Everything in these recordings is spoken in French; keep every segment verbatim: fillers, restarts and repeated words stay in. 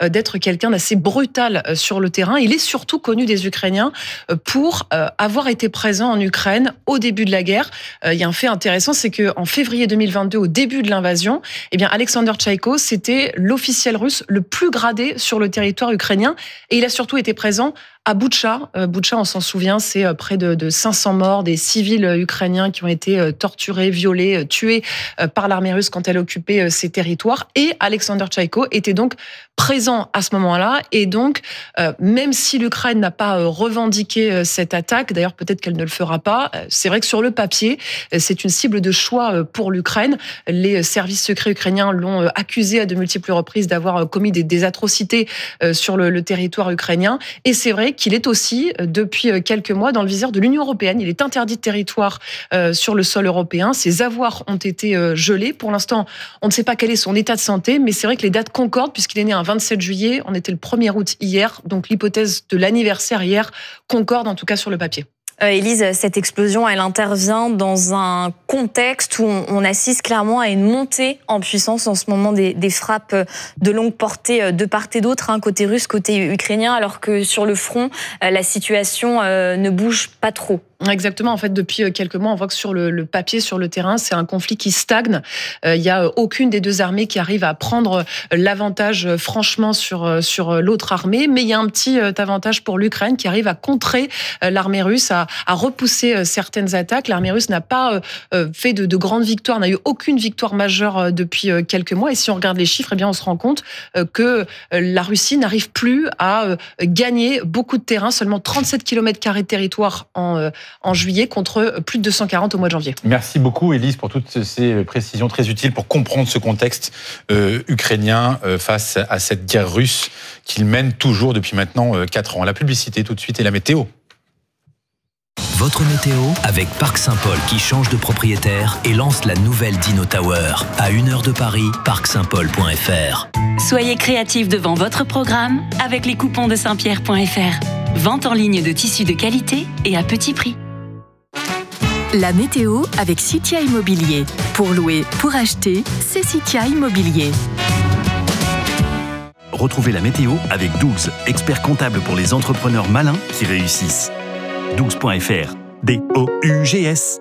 d'être quelqu'un d'assez brutal sur le terrain. Il est surtout connu des Ukrainiens pour avoir été présent en Ukraine au début de la guerre. Il y a un fait intéressant, c'est qu'en février deux mille vingt-deux, au début de l'invasion, eh bien Alexander Tchaïko, c'était l'officiel russe le plus gradé sur le territoire ukrainien. Et il a surtout été présent à Boutcha. Boutcha, on s'en souvient, c'est près de, de cinq cents morts, des civils ukrainiens qui ont été torturés, violés, tués par l'armée russe quand elle occupait ces territoires. Et Alexander Tchaïko était donc présent à ce moment-là. Et donc, même si l'Ukraine n'a pas revendiqué cette attaque, d'ailleurs peut-être qu'elle ne le fera pas, c'est vrai que sur le papier, c'est une cible de choix pour l'Ukraine. Les services secrets ukrainiens l'ont accusé à de multiples reprises d'avoir commis des, des atrocités sur le, le territoire ukrainien. Et c'est vrai qu'il est aussi, depuis quelques mois, dans le viseur de l'Union européenne. Il est interdit de territoire euh, sur le sol européen. Ses avoirs ont été euh, gelés. Pour l'instant, on ne sait pas quel est son état de santé, mais c'est vrai que les dates concordent, puisqu'il est né un vingt-sept juillet. On était le premier août hier. Donc l'hypothèse de l'anniversaire hier concorde, en tout cas sur le papier. Euh, Élise, cette explosion, elle intervient dans un contexte où on, on assiste clairement à une montée en puissance en ce moment des, des frappes de longue portée de part et d'autre, hein, côté russe, côté ukrainien, alors que sur le front, euh, la situation euh, ne bouge pas trop. Exactement. En fait, depuis quelques mois, on voit que sur le, le papier, sur le terrain, c'est un conflit qui stagne. Il n'y a aucune des deux armées qui arrive à prendre l'avantage franchement sur, sur l'autre armée. Mais il y a un petit avantage pour l'Ukraine qui arrive à contrer l'armée russe, à, à repousser certaines attaques. L'armée russe n'a pas fait de, de grandes victoires, n'a eu aucune victoire majeure depuis quelques mois. Et si on regarde les chiffres, eh bien, on se rend compte que la Russie n'arrive plus à gagner beaucoup de terrain. Seulement trente-sept kilomètres carrés de territoire en en juillet contre plus de deux cent quarante au mois de janvier. Merci beaucoup Élise pour toutes ces précisions très utiles pour comprendre ce contexte euh, ukrainien euh, face à cette guerre russe qu'il mène toujours depuis maintenant euh, quatre ans. La publicité tout de suite et la météo. Votre météo avec Parc Saint-Paul qui change de propriétaire et lance la nouvelle Dino Tower. À une heure de Paris, parc saint paul point f r. Soyez créatifs devant votre programme avec les coupons de saint pierre point f r. Vente en ligne de tissus de qualité et à petit prix. La météo avec Citia Immobilier. Pour louer, pour acheter, c'est Citia Immobilier. Retrouvez la météo avec Dougs, expert comptable pour les entrepreneurs malins qui réussissent. dougs point f r. D O U G S.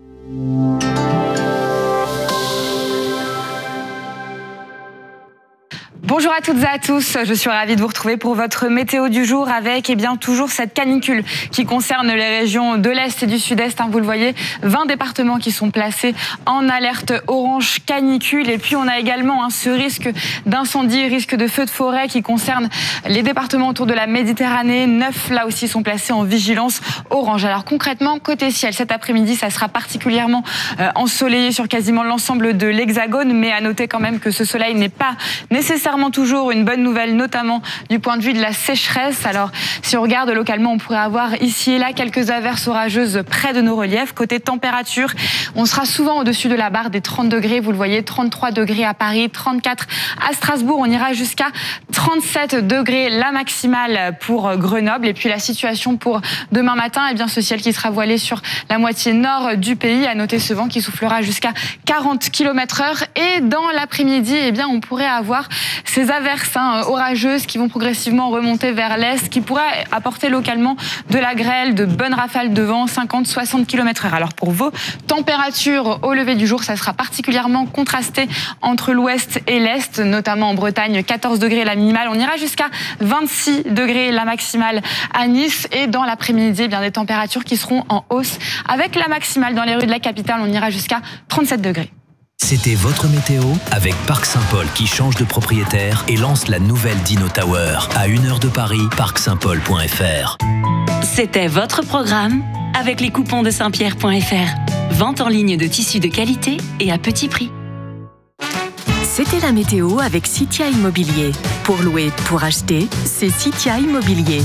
Bonjour à toutes et à tous, je suis ravie de vous retrouver pour votre météo du jour avec eh bien, toujours cette canicule qui concerne les régions de l'Est et du Sud-Est. Hein, vous le voyez, vingt départements qui sont placés en alerte orange canicule. Et puis on a également hein, ce risque d'incendie, risque de feu de forêt qui concerne les départements autour de la Méditerranée. Neuf là aussi sont placés en vigilance orange. Alors concrètement, côté ciel, cet après-midi, ça sera particulièrement euh, ensoleillé sur quasiment l'ensemble de l'Hexagone. Mais à noter quand même que ce soleil n'est pas nécessairement toujours une bonne nouvelle, notamment du point de vue de la sécheresse. Alors, si on regarde localement, on pourrait avoir ici et là quelques averses orageuses près de nos reliefs. Côté température, on sera souvent au-dessus de la barre des trente degrés. Vous le voyez, trente-trois degrés à Paris, trente-quatre à Strasbourg. On ira jusqu'à trente-sept degrés, la maximale pour Grenoble. Et puis la situation pour demain matin, eh bien, ce ciel qui sera voilé sur la moitié nord du pays. À noter ce vent qui soufflera jusqu'à quarante kilomètres heure. Et dans l'après-midi, eh bien, on pourrait avoir ces averses hein, orageuses qui vont progressivement remonter vers l'est, qui pourraient apporter localement de la grêle, de bonnes rafales de vent, cinquante à soixante kilomètres heure. Alors pour vos températures au lever du jour, ça sera particulièrement contrasté entre l'ouest et l'est, notamment en Bretagne, quatorze degrés la minimale. On ira jusqu'à vingt-six degrés la maximale à Nice. Et dans l'après-midi, eh bien des températures qui seront en hausse. Avec la maximale dans les rues de la capitale, on ira jusqu'à trente-sept degrés. C'était votre météo avec Parc Saint-Paul qui change de propriétaire et lance la nouvelle Dino Tower. À une heure de Paris, parc saint paul point f r. C'était votre programme avec les coupons de saint pierre point f r. Vente en ligne de tissus de qualité et à petit prix. C'était la météo avec Citia Immobilier. Pour louer, pour acheter, c'est Citia Immobilier.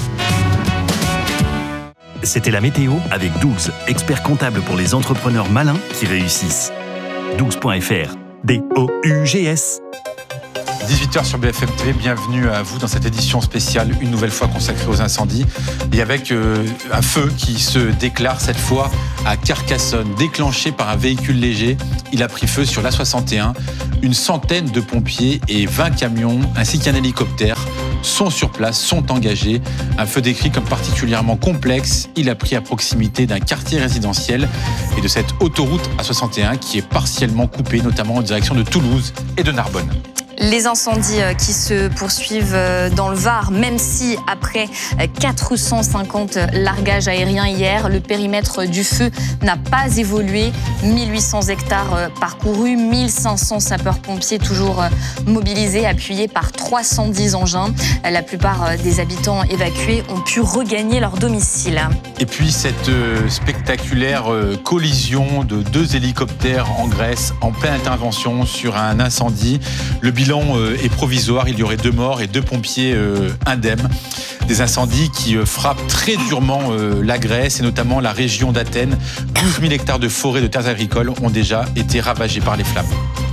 C'était la météo avec Dougs, expert comptable pour les entrepreneurs malins qui réussissent. dougs point f r. D O U G S. dix-huit heures sur B F M T V, bienvenue à vous dans cette édition spéciale, une nouvelle fois consacrée aux incendies, et avec euh, un feu qui se déclare cette fois à Carcassonne, déclenché par un véhicule léger. Il a pris feu sur l'A soixante et un, une centaine de pompiers et vingt camions, ainsi qu'un hélicoptère sont sur place, sont engagés. Un feu décrit comme particulièrement complexe. Il a pris à proximité d'un quartier résidentiel et de cette autoroute A soixante et un qui est partiellement coupée, notamment en direction de Toulouse et de Narbonne. Les incendies qui se poursuivent dans le Var, même si après quatre cent cinquante largages aériens hier, le périmètre du feu n'a pas évolué. mille huit cents hectares parcourus, mille cinq cents sapeurs-pompiers toujours mobilisés, appuyés par trois cent dix engins. La plupart des habitants évacués ont pu regagner leur domicile. Et puis cette spectaculaire collision de deux hélicoptères en Grèce en pleine intervention sur un incendie. Le bilan est provisoire, il y aurait deux morts et deux pompiers indemnes. Des incendies qui frappent très durement la Grèce et notamment la région d'Athènes. douze mille hectares de forêts de terres agricoles ont déjà été ravagés par les flammes.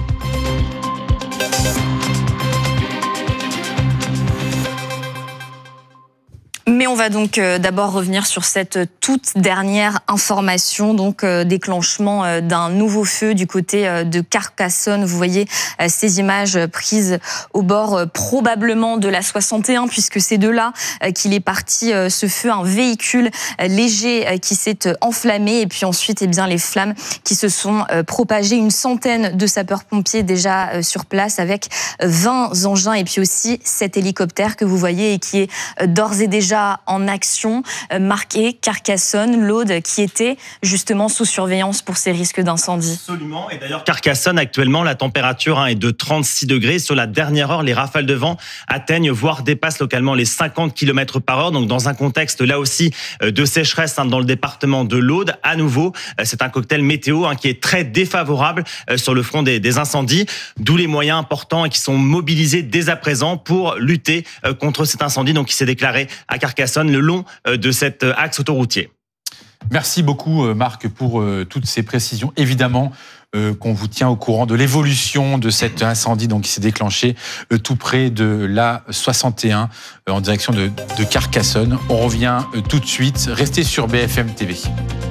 Mais on va donc d'abord revenir sur cette toute dernière information, donc déclenchement d'un nouveau feu du côté de Carcassonne. Vous voyez ces images prises au bord probablement de la soixante et un, puisque c'est de là qu'il est parti ce feu, un véhicule léger qui s'est enflammé et puis ensuite eh bien, les flammes qui se sont propagées. Une centaine de sapeurs-pompiers déjà sur place avec vingt engins et puis aussi cet hélicoptère que vous voyez et qui est d'ores et déjà en action, marqué Carcassonne, l'Aude, qui était justement sous surveillance pour ces risques d'incendie. Absolument, et d'ailleurs Carcassonne, actuellement, la température hein, est de trente-six degrés. Sur la dernière heure, les rafales de vent atteignent, voire dépassent localement les cinquante kilomètres par heure. Donc dans un contexte là aussi de sécheresse hein, dans le département de l'Aude, à nouveau, c'est un cocktail météo hein, qui est très défavorable euh, sur le front des, des incendies, d'où les moyens importants qui sont mobilisés dès à présent pour lutter euh, contre cet incendie donc, qui s'est déclaré à Carcassonne le long de cet axe autoroutier. Merci beaucoup Marc pour toutes ces précisions. Évidemment euh, qu'on vous tient au courant de l'évolution de cet incendie donc, qui s'est déclenché euh, tout près de l'A soixante et un euh, en direction de, de Carcassonne. On revient euh, tout de suite. Restez sur B F M T V.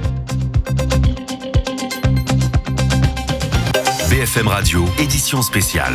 B F M Radio, édition spéciale.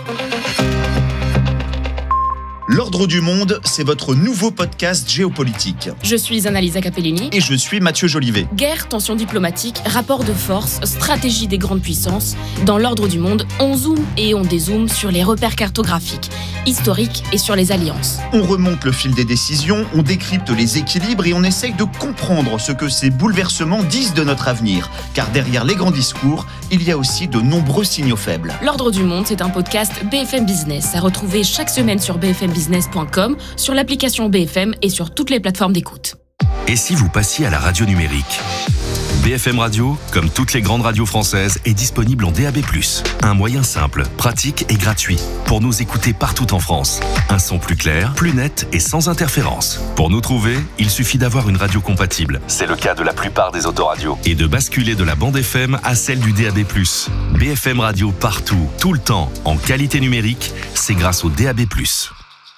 L'Ordre du Monde, c'est votre nouveau podcast géopolitique. Je suis Annalisa Capellini. Et je suis Mathieu Jolivet. Guerre, tensions diplomatiques, rapports de force, stratégie des grandes puissances. Dans l'Ordre du Monde, on zoome et on dézoome sur les repères cartographiques, historiques et sur les alliances. On remonte le fil des décisions, on décrypte les équilibres et on essaye de comprendre ce que ces bouleversements disent de notre avenir. Car derrière les grands discours, il y a aussi de nombreux signaux faibles. L'Ordre du Monde, c'est un podcast B F M Business à retrouver chaque semaine sur b f m business point com, sur l'application B F M et sur toutes les plateformes d'écoute. Et si vous passiez à la radio numérique ? B F M Radio, comme toutes les grandes radios françaises, est disponible en D A B plus. Un moyen simple, pratique et gratuit pour nous écouter partout en France. Un son plus clair, plus net et sans interférence. Pour nous trouver, il suffit d'avoir une radio compatible. C'est le cas de la plupart des autoradios. Et de basculer de la bande F M à celle du D A B plus. B F M Radio partout, tout le temps, en qualité numérique, c'est grâce au D A B plus.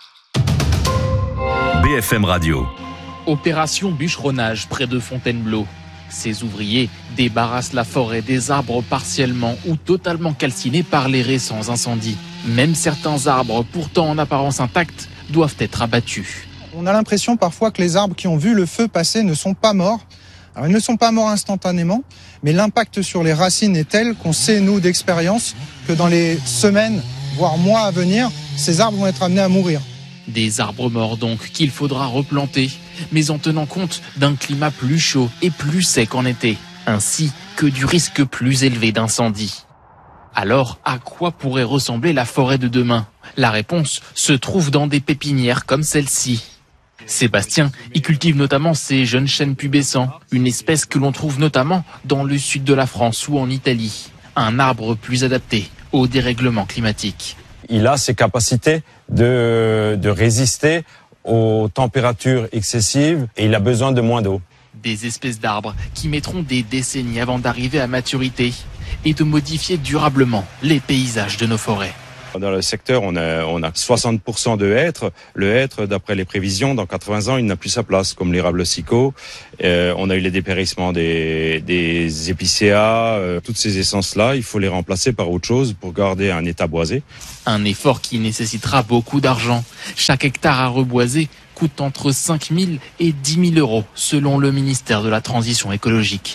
B F M Radio. Opération bûcheronnage près de Fontainebleau. Ces ouvriers débarrassent la forêt des arbres partiellement ou totalement calcinés par les récents incendies. Même certains arbres, pourtant en apparence intacts, doivent être abattus. On a l'impression parfois que les arbres qui ont vu le feu passer ne sont pas morts. Alors, ils ne sont pas morts instantanément, mais l'impact sur les racines est tel qu'on sait, nous, d'expérience, que dans les semaines, voire mois à venir, ces arbres vont être amenés à mourir. Des arbres morts donc qu'il faudra replanter, mais en tenant compte d'un climat plus chaud et plus sec en été, ainsi que du risque plus élevé d'incendie. Alors, à quoi pourrait ressembler la forêt de demain ? La réponse se trouve dans des pépinières comme celle-ci. Sébastien y cultive notamment ces jeunes chênes pubescents, une espèce que l'on trouve notamment dans le sud de la France ou en Italie. Un arbre plus adapté au dérèglement climatique. Il a ses capacités de, de résister aux températures excessives et il a besoin de moins d'eau. Des espèces d'arbres qui mettront des décennies avant d'arriver à maturité et de modifier durablement les paysages de nos forêts. Dans le secteur, on a, on a soixante pour cent de hêtres. Le hêtre, d'après les prévisions, dans quatre-vingts ans, il n'a plus sa place, comme l'érable sicot. Euh, on a eu les dépérissements des, des épicéas, euh, toutes ces essences-là, il faut les remplacer par autre chose pour garder un état boisé. Un effort qui nécessitera beaucoup d'argent. Chaque hectare à reboiser coûte entre cinq mille et dix mille euros, selon le ministère de la Transition écologique.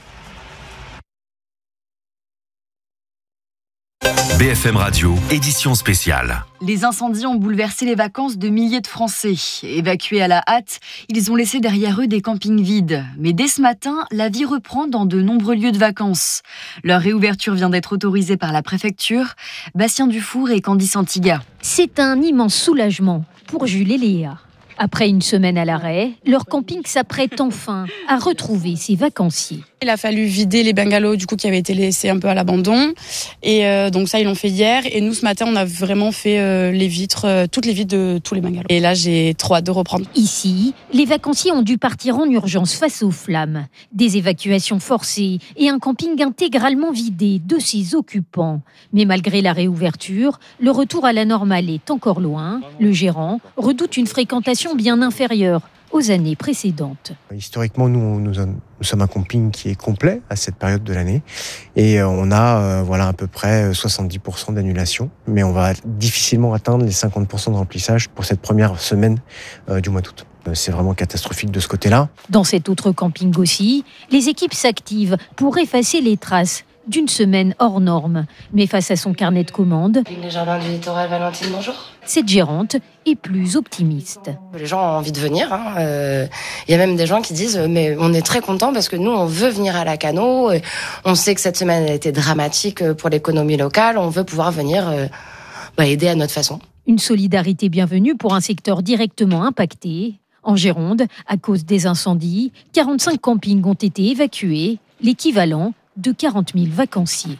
B F M Radio, édition spéciale. Les incendies ont bouleversé les vacances de milliers de Français. Évacués à la hâte, ils ont laissé derrière eux des campings vides. Mais dès ce matin, la vie reprend dans de nombreux lieux de vacances. Leur réouverture vient d'être autorisée par la préfecture. Bastien Dufour et Candice Antiga. C'est un immense soulagement pour Jules et Léa. Après une semaine à l'arrêt, leur camping s'apprête enfin à retrouver ses vacanciers. Il a fallu vider les bungalows du coup qui avaient été laissés un peu à l'abandon et euh, donc ça ils l'ont fait hier et nous ce matin on a vraiment fait euh, les vitres, euh, toutes les vitres de tous les bungalows. Et là j'ai trop hâte de reprendre. Ici, les vacanciers ont dû partir en urgence face aux flammes. Des évacuations forcées et un camping intégralement vidé de ses occupants. Mais malgré la réouverture, le retour à la normale est encore loin. Le gérant redoute une fréquentation bien inférieure aux années précédentes. Historiquement, nous, nous, nous sommes un camping qui est complet à cette période de l'année et on a euh, voilà, à peu près soixante-dix pour cent d'annulation, mais on va difficilement atteindre les cinquante pour cent de remplissage pour cette première semaine euh, du mois d'août. C'est vraiment catastrophique de ce côté-là. Dans cet autre camping aussi, les équipes s'activent pour effacer les traces d'une semaine hors norme. Mais face à son carnet de commandes, Les jardins du littoral, Valentine, bonjour. cette gérante est plus optimiste. Les gens ont envie de venir. Il hein. euh, y a même des gens qui disent « mais on est très contents parce que nous, on veut venir à Lacanau. On sait que cette semaine a été dramatique pour l'économie locale. On veut pouvoir venir euh, bah, aider à notre façon. » Une solidarité bienvenue pour un secteur directement impacté. En Gironde, à cause des incendies, quarante-cinq campings ont été évacués, l'équivalent de quarante mille vacanciers.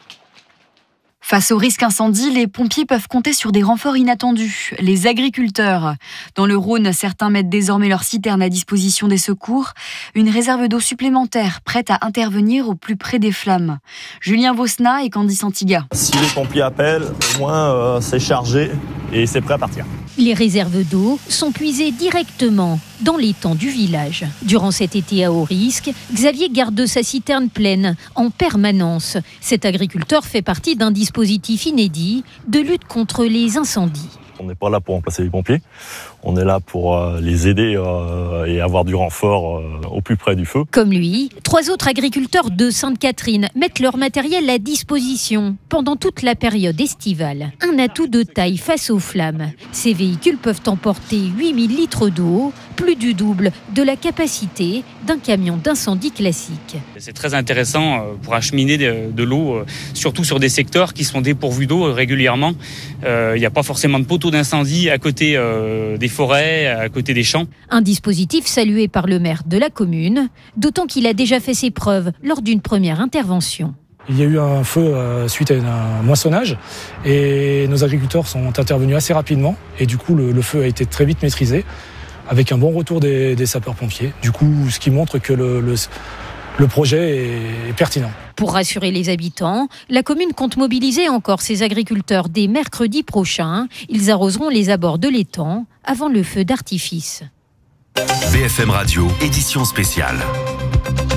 Face au risque incendie, les pompiers peuvent compter sur des renforts inattendus. Les agriculteurs. Dans le Rhône, certains mettent désormais leurs citernes à disposition des secours. Une réserve d'eau supplémentaire prête à intervenir au plus près des flammes. Julien Vosna et Candice Antiga. Si les pompiers appellent, au moins euh, c'est chargé et c'est prêt à partir. Les réserves d'eau sont puisées directement dans l'étang du village. Durant cet été à haut risque, Xavier garde sa citerne pleine en permanence. Cet agriculteur fait partie d'un dispositif inédit de lutte contre les incendies. On n'est pas là pour remplacer les pompiers, on est là pour euh, les aider euh, et avoir du renfort euh, au plus près du feu. Comme lui, trois autres agriculteurs de Sainte-Catherine mettent leur matériel à disposition pendant toute la période estivale. Un atout de taille face aux flammes. Ces véhicules peuvent emporter huit mille litres d'eau, plus du double de la capacité d'un camion d'incendie classique. C'est très intéressant pour acheminer de, de l'eau, surtout sur des secteurs qui sont dépourvus d'eau régulièrement. Il euh, n'y a pas forcément de poteaux d'incendie à côté euh, des forêts, à côté des champs. Un dispositif salué par le maire de la commune, d'autant qu'il a déjà fait ses preuves lors d'une première intervention. Il y a eu un feu euh, suite à un moissonnage et nos agriculteurs sont intervenus assez rapidement et du coup le, le feu a été très vite maîtrisé avec un bon retour des, des sapeurs-pompiers. Du coup, ce qui montre que le, le, le projet est, est pertinent. Pour rassurer les habitants, la commune compte mobiliser encore ses agriculteurs dès mercredi prochain. Ils arroseront les abords de l'étang avant le feu d'artifice. B F M Radio, édition spéciale.